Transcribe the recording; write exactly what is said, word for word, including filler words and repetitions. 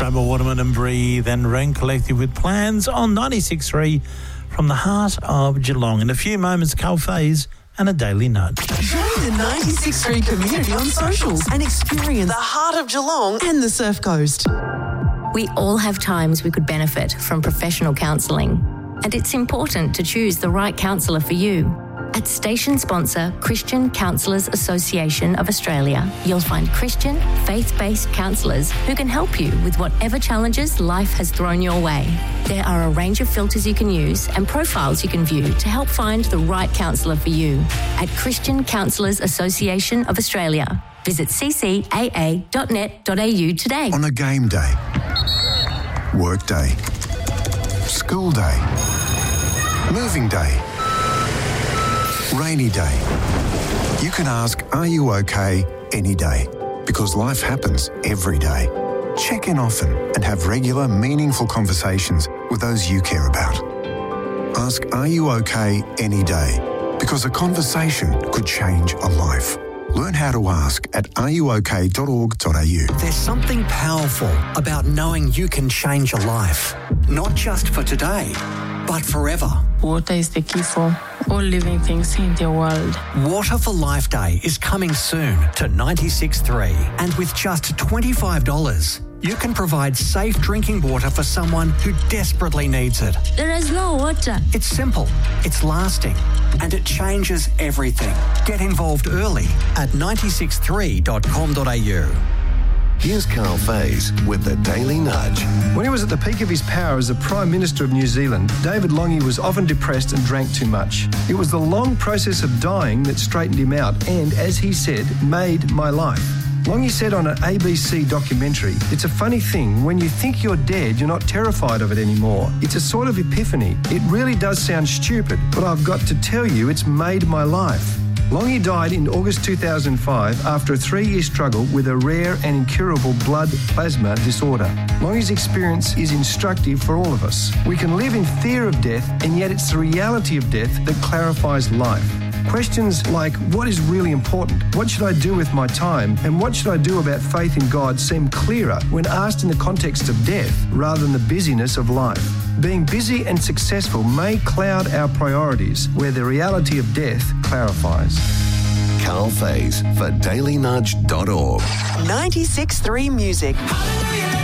Roma Waterman and Breathe and Rain Collective with Plans on ninety-six point three from the heart of Geelong. In a few moments, Carl Faze and a Daily Nudge. Join the ninety-six point three community on socials and experience the heart of Geelong and the Surf Coast. We all have times we could benefit from professional counselling, and it's important to choose the right counsellor for you. At station sponsor Christian Counsellors Association of Australia, you'll find Christian, faith-based counsellors who can help you with whatever challenges life has thrown your way. There are a range of filters you can use and profiles you can view to help find the right counsellor for you. At Christian Counsellors Association of Australia, visit c c a a dot net dot a u today. On a game day, work day, school day, moving day, rainy day. You can ask, are you okay, any day? Because life happens every day. Check in often and have regular, meaningful conversations with those you care about. Ask, are you okay, any day? Because a conversation could change a life. Learn how to ask at are you okay dot org dot a u. There's something powerful about knowing you can change a life. Not just for today, but forever. Water is the key for all living things in the world. Water for Life Day is coming soon to ninety-six point three. And with just twenty-five dollars, you can provide safe drinking water for someone who desperately needs it. There is no water. It's simple, it's lasting, and it changes everything. Get involved early at ninety-six three dot com dot a u. Here's Carl Faze with the Daily Nudge. When he was at the peak of his power as the Prime Minister of New Zealand, David Lange was often depressed and drank too much. It was the long process of dying that straightened him out and, as he said, made my life. Lange said on an A B C documentary, it's a funny thing, when you think you're dead, you're not terrified of it anymore. It's a sort of epiphany. It really does sound stupid, but I've got to tell you, it's made my life. Lange died in August two thousand five after a three-year struggle with a rare and incurable blood plasma disorder. Lange's experience is instructive for all of us. We can live in fear of death, and yet it's the reality of death that clarifies life. Questions like, what is really important? What should I do with my time? And what should I do about faith in God seem clearer when asked in the context of death rather than the busyness of life. Being busy and successful may cloud our priorities where the reality of death clarifies. Carl Faze for daily nudge dot org. ninety-six point three Music. Hallelujah.